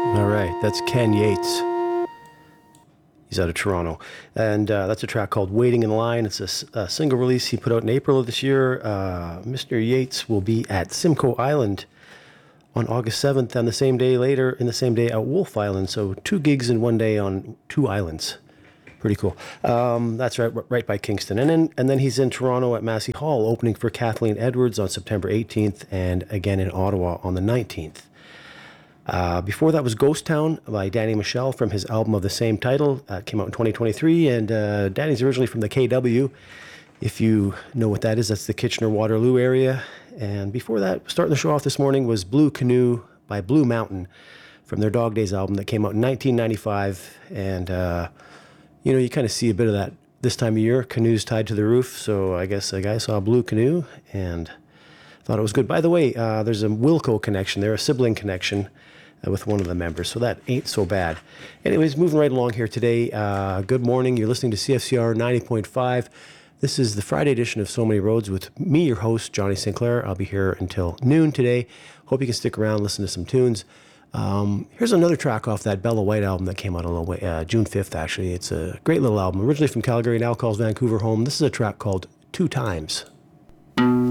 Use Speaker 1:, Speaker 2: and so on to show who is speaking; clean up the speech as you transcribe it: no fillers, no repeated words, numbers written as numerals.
Speaker 1: All right, that's Ken Yates. He's out of Toronto. And that's a track called Waiting in Line. It's a single release he put out in April of this year. Mr. Yates will be at Simcoe Island on August 7th, and the same day later, in the same day at Wolf Island. So 2 gigs in one day on 2 islands. Pretty cool. That's right by Kingston. And then he's in Toronto at Massey Hall, opening for Kathleen Edwards on September 18th, and again in Ottawa on the 19th. Before that was Ghost Town by Danny Michel from his album of the same title. Came out in 2023, and Danny's originally from the KW. If you know what that is, that's the Kitchener-Waterloo area. And before that, starting the show off this morning, was Blue Canoe by Blue Mountain from their Dog Days album that came out in 1995. And, you kind of see a bit of that this time of year, canoes tied to the roof. So I guess a guy saw a blue canoe and thought it was good. By the way, there's a Wilco connection there, a sibling connection with one of the members, so that ain't so bad. Anyways, moving right along here today. Good morning. You're listening to CFCR 90.5. This is the Friday edition of So Many Roads with me, your host, Johnny Sinclair. I'll be here until noon today. Hope you can stick around, listen to some tunes. Here's another track off that Bella White album that came out June 5th, actually. It's a great little album, originally from Calgary, now calls Vancouver home. This is a track called Two Times.